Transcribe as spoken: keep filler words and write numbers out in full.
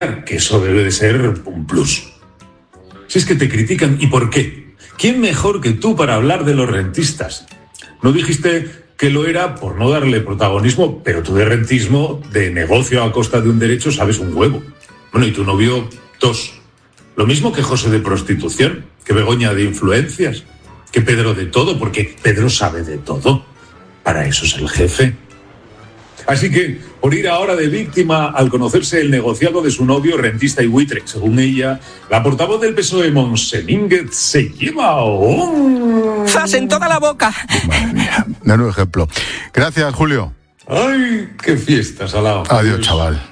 que eso debe de ser un plus. Si es que te critican, ¿y por qué? ¿Quién mejor que tú para hablar de los rentistas? ¿No dijiste que lo era por no darle protagonismo? Pero tú de rentismo, de negocio a costa de un derecho, sabes un huevo. Bueno, y tu novio, dos. Lo mismo que José de prostitución, que Begoña de influencias, que Pedro de todo, porque Pedro sabe de todo. Para eso es el jefe. Así que, por ir ahora de víctima al conocerse el negociado de su novio, rentista y buitre, según ella, la portavoz del P S O E, Montse Mínguez, se lleva un... ¡zas en toda la boca! Madre mía, menudo ejemplo. Gracias, Julio. ¡Ay, qué fiesta, salado! Adiós, chaval.